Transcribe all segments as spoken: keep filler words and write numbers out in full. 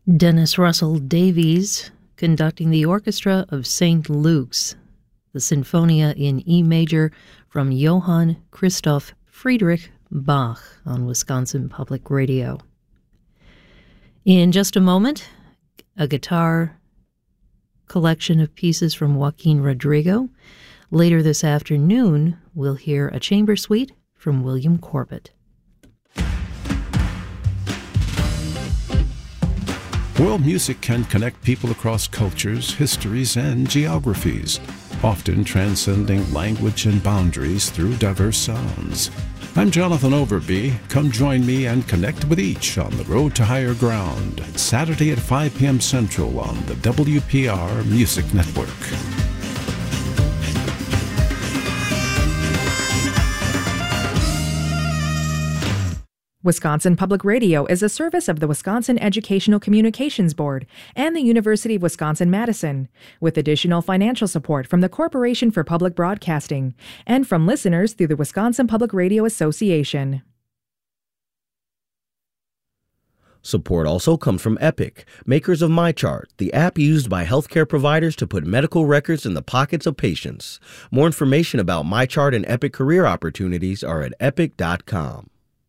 Dennis Russell Davies conducting the orchestra of Saint Luke's, the Sinfonia in E major from Johann Christoph Friedrich Bach on Wisconsin Public Radio. In just a moment, a guitar collection of pieces from Joaquin Rodrigo. Later this afternoon, we'll hear a chamber suite from William Corbett. World music can connect people across cultures, histories, and geographies, often transcending language and boundaries through diverse sounds. I'm Jonathan Overby. Come join me and connect with each on the Road to Higher Ground, Saturday at five p.m. Central on the W P R Music Network. Wisconsin Public Radio is a service of the Wisconsin Educational Communications Board and the University of Wisconsin-Madison, with additional financial support from the Corporation for Public Broadcasting and from listeners through the Wisconsin Public Radio Association. Support also comes from Epic, makers of MyChart, the app used by healthcare providers to put medical records in the pockets of patients. More information about MyChart and Epic career opportunities are at epic dot com.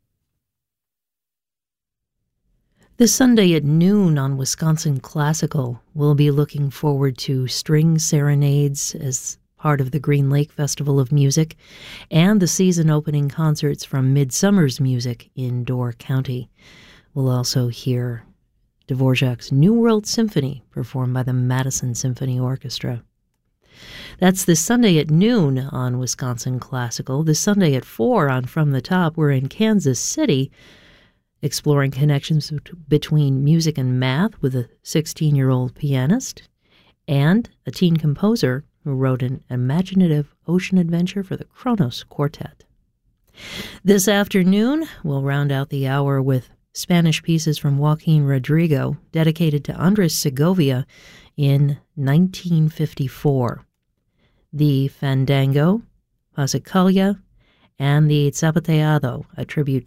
This Sunday at noon on Wisconsin Classical, we'll be looking forward to string serenades as part of the Green Lake Festival of Music and the season-opening concerts from Midsummer's Music in Door County. We'll also hear Dvorak's New World Symphony performed by the Madison Symphony Orchestra. That's this Sunday at noon on Wisconsin Classical. This Sunday at four on From the Top, we're in Kansas City, exploring connections between music and math with a sixteen-year-old pianist and a teen composer who wrote an imaginative ocean adventure for the Kronos Quartet. This afternoon, we'll round out the hour with Spanish pieces from Joaquin Rodrigo, dedicated to Andres Segovia in nineteen fifty-four. The Fandango, Pasacalla, and the Zapateado, a tribute